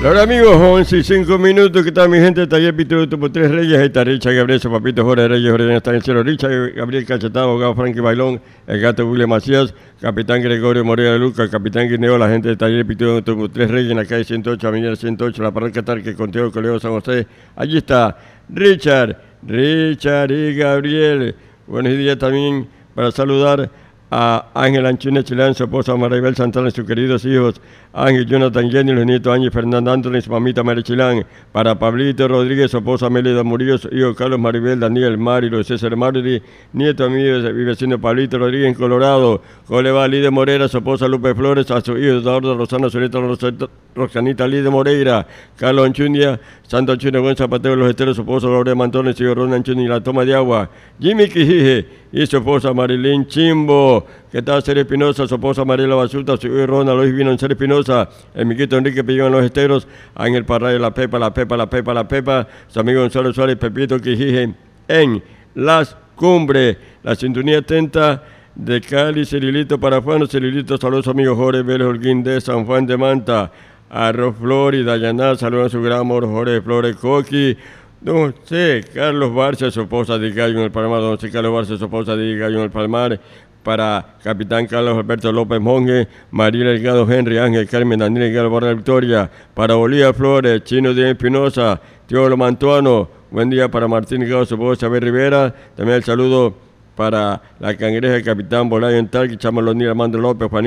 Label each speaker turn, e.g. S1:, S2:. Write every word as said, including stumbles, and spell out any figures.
S1: Hola amigos, once y cinco minutos, ¿qué tal mi gente? Taller Pito por Tres Reyes, ahí está Richard Gabriel, su papito Jorge Reyes, Jorge está en el cielo, Richard Gabriel Cachetado, abogado Frankie Bailón, el gato William Macías, capitán Gregorio Moreira de Luca, capitán Guineo, la gente de Taller Pito por Tres Reyes, en la calle ciento ocho, avenida ciento ocho, la parroquia Tarque, Conteo, Colegio San José, allí está Richard, Richard y Gabriel. Buenos días también para saludar a Ángel Anchines Chilán, su esposa Maribel Santana y sus queridos hijos Ángel, Jonathan, Jenny, los nietos Ángel, Fernando Anthony, su mamita María Chilán, para Pablito Rodríguez, su esposa Melida Murillo, su hijo Carlos Maribel, Daniel, Mario, César Martí, nieto amigo y vecino Pablito Rodríguez en Colorado, Coleva Lide Moreira, su esposa Lupe Flores, a su hijo Eduardo Rosana, su nieta Roxanita Lide Moreira, Carlos Anchunia, Santo Anchunia, Buen Zapatero, los Esteros, su esposa Gloria Mantones, su hijo Ron Anchunia y la toma de agua, Jimmy Quijije y su esposa Marilyn Chimbo, que tal Ser Espinosa, su esposa Mariela Basuta, su hijo Ronald Luis Vino en Ser Espinosa, el miquito Enrique Pillón en los Esteros, Ángel Parrayo, la Pepa, la Pepa, la Pepa, la Pepa, su amigo Gonzalo Suárez, Pepito Quijije en Las Cumbres, la sintonía atenta de Cali, Cirilito para Juan, Cirilito, saludos amigos Jorge Vélez Holguín de San Juan de Manta, Arroz Florida, Dayaná, saludos a su gran amor Jorge Flores Coqui, Don C. Carlos Barcia, su esposa de Gallo en el Palmar, Don C. Carlos Barcia, su esposa de Gallo en el Palmar, para Capitán Carlos Alberto López Monge, María Delgado Henry, Ángel Carmen, Daniel Delgado Barra Victoria, para Bolívar Flores, Chino Díaz Espinosa, Teolo Mantuano, buen día para Martín Delgado, su esposa Isabel Rivera, también el saludo para la cangreja del Capitán Bolaño en Talqui, Chamo Lonil Armando López, Juanito